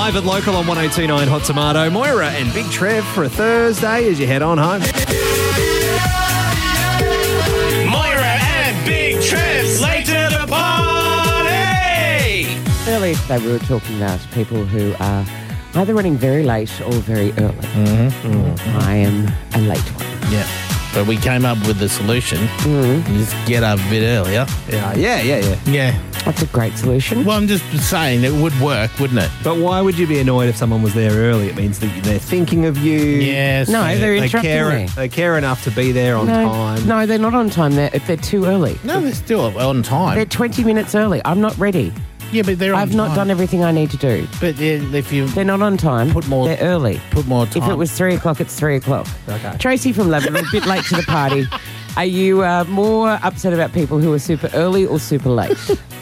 Live and local on 102.9 Hot Tomato. Moira and Big Trev for a Thursday as you head on home. Moira and Big Trev, late to the party! Earlier today we were talking about people who are either running very late or very early. I am a late one. Yeah. But we came up with the solution. Just get up a bit earlier. Yeah. That's a great solution. Well, I'm just saying it would work, wouldn't it? But why would you be annoyed if someone was there early? It means that they're thinking of you. Yes. No, they're They interrupting care, me. they care enough to be there on time. No, they're not on time. They're too early. No, they're still on time. They're 20 minutes early. I'm not ready. Yeah, but they're on I've time. not done everything I need to do. But if you They're not on time. They're early. put more time. If it was 3 o'clock, it's 3 o'clock. Okay. Tracy from Labrador, a bit late to the party. Are you more upset about people who are super early or super late?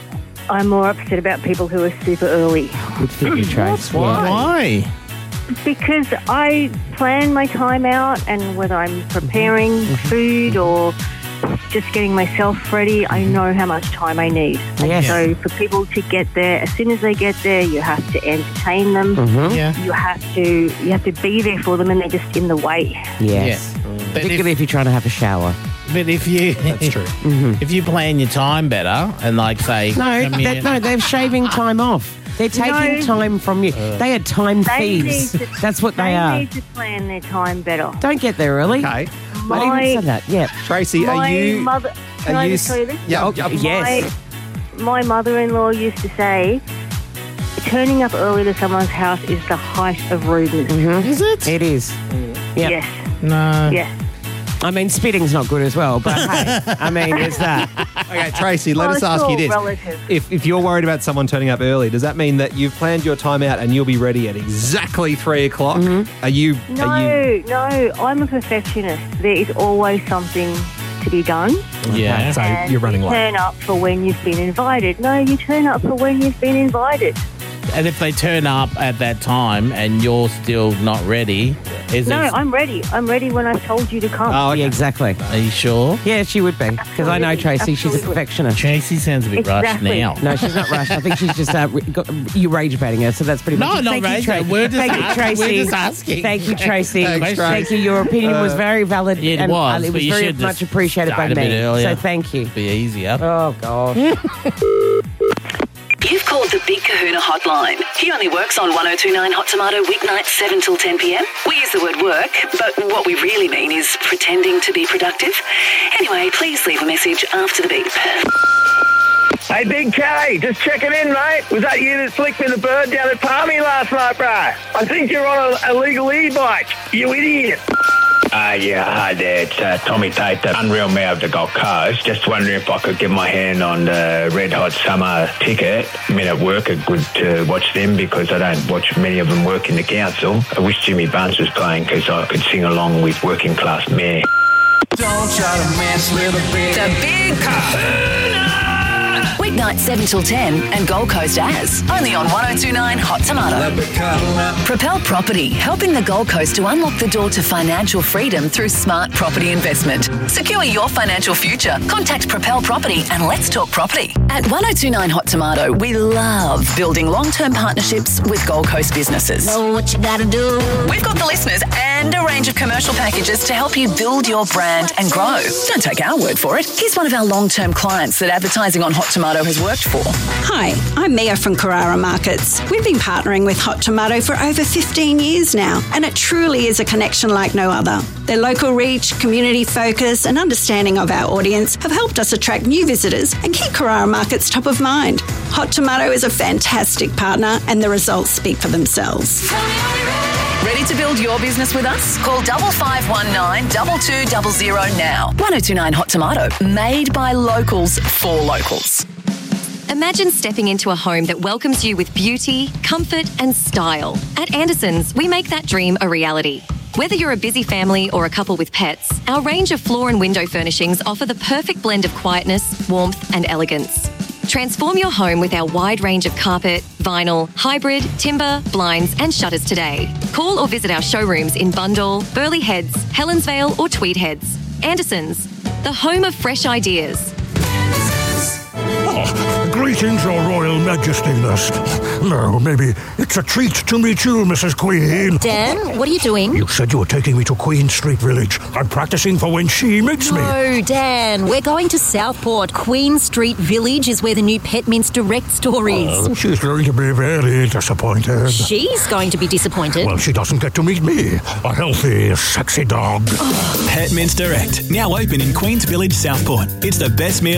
I'm more upset about people who are super early Good for you, Trace. Why? because I plan my time out, and whether I'm preparing food or just getting myself ready, I know how much time I need. Yes. So for people to get there, as soon as they get there, you have to entertain them. Yeah. You have to be there for them, and they're just in the way. Yes. But Particularly if you're trying to have a shower. if you That's true. if you plan your time better and like say They're shaving time off. They're taking time from you. They are time thieves. That's what they are. need to plan their time better. Don't get there early. Okay. I didn't say that. Yeah. Tracy, are My you... mother... Can I just tell you this? Yeah, Yes. My mother-in-law used to say, turning up early to someone's house is the height of rudeness. Is it? It is. Yep. Yes. No. Yes. I mean, spitting's not good as well, but hey, I mean, there's that. Okay, Tracy, let us it's ask you all this. relative. If you're worried about someone turning up early, does that mean that you've planned your time out and you'll be ready at exactly 3 o'clock? Are you... No, I'm a perfectionist. There is always something to be done. Yeah. So And you're running you late. turn up for when you've been invited. No, you turn up for when you've been invited. And if they turn up at that time and you're still not ready, No, I'm ready. I'm ready when I've told you to come. Oh, okay. Yeah, exactly. are you sure? Yeah, she would be. Because I know Absolutely. Tracy, she's a Absolutely. perfectionist. Tracy sounds a bit rushed Exactly. now. No, she's not rushed. I think she's just you rage baiting her, so that's pretty much No, it. not Thank you, rage Tracy. baiting. We're just Thank you, Tracy. we're just asking. Thank you, Tracy. Thanks, Thank you. Your opinion was very valid. It and was, it but was you very should much just appreciated by start a bit me. earlier. So thank you. Be easier. Oh, gosh. You've called the Big Kahuna hotline. He only works on 102.9 Hot Tomato weeknights 7 till 10 p.m. We use the word work, but what we really mean is pretending to be productive. Anyway, please leave a message after the beep. Hey, Big K, just checking in, mate. Was that you that flicked me the bird down at Palmy last night, bro? I think you're on a illegal e-bike, you idiot. Yeah, hi there. It's Tommy Tate, the Unreal Mayor of the Gold Coast. Just wondering if I could get my hand on the Red Hot Summer ticket. Men at work are good to watch them because I don't watch many of them work in the council. I wish Jimmy Barnes was playing because I could sing along with Working Class Mayor. Don't try to mess with a big... The Big Kahuna! Weeknights 7 till 10 and Gold Coast as. Only on 102.9 Hot Tomato. Propel Property, helping the Gold Coast to unlock the door to financial freedom through smart property investment. Secure your financial future. Contact Propel Property and let's talk property. At 102.9 Hot Tomato, we love building long-term partnerships with Gold Coast businesses. Know what you gotta do. We've got the listeners and a range of commercial packages to help you build your brand and grow. Don't take our word for it. Here's one of our long-term clients that advertising on Hot Tomato has worked for. Hi, I'm Mia from Carrara Markets. We've been partnering with Hot Tomato for over 15 years now, and it truly is a connection like no other. Their local reach, community focus, and understanding of our audience have helped us attract new visitors and keep Carrara Markets top of mind. Hot Tomato is a fantastic partner, and the results speak for themselves. Ready to build your business with us? Call 5519 2200 now. 102.9 Hot Tomato, made by locals for locals. Imagine stepping into a home that welcomes you with beauty, comfort and style. At Anderson's, we make that dream a reality. Whether you're a busy family or a couple with pets, our range of floor and window furnishings offer the perfect blend of quietness, warmth and elegance. Transform your home with our wide range of carpet, vinyl, hybrid, timber, blinds and shutters today. Call or visit our showrooms in Bundall, Burleigh Heads, Helensvale or Tweed Heads. Anderson's, the home of fresh ideas. Greetings, Your Royal Majesty-ness. No, maybe it's a treat to meet you, Mrs. Queen. Dan, what are you doing? You said you were taking me to Queen Street Village. I'm practicing for when she meets me. No, Dan, we're going to Southport. Queen Street Village is where the new Pet Mince Direct store is. She's going to be very disappointed. She's going to be disappointed. Well, she doesn't get to meet me, a healthy, sexy dog. Pet Mince Direct, now open in Queens Village, Southport. It's the best meal